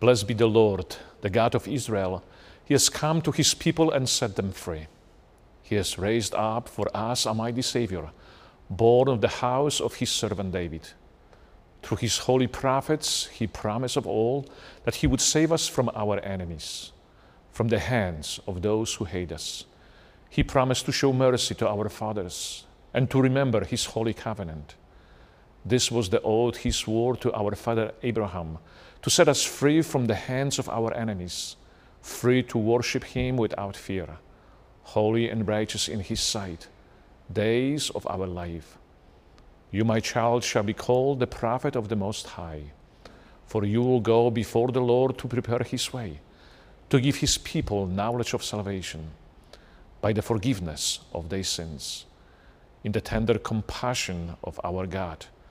Blessed be the Lord, the God of Israel. He has come to his people and set them free. He has raised up for us a mighty Savior, born of the house of his servant David. Through his holy prophets, he promised of old that he would save us from our enemies, from the hands of those who hate us. He promised to show mercy to our fathers and to remember his holy covenant. This was the oath he swore to our father Abraham, to set us free from the hands of our enemies, free to worship him without fear, holy and righteous in his sight, days of our life. You, my child, shall be called the prophet of the Most High, for you will go before the Lord to prepare his way, to give his people knowledge of salvation by the forgiveness of their sins, in the tender compassion of our God,